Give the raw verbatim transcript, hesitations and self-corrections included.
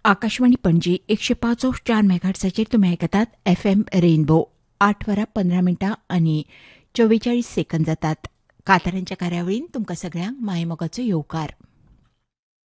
आकाशवाणी पणजी एकशे पाच चार मेगाहर्ट्झाचेर तुमी आयकतात एफ एम रेनबो आठ वरां पंदरा मिनटां आनी चव्वेचाळीस सेकंद जातात. कांतारांच्या कार्यावळीन तुमकां सगळ्यांक मायमोगाचो येवकार.